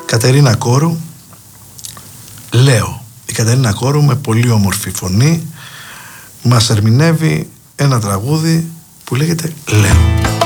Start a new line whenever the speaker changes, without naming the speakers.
Κατερίνα Κόρου, Λέω. Η Κατερίνα Κόρου με πολύ όμορφη φωνή μας ερμηνεύει ένα τραγούδι που λέγεται Λέω.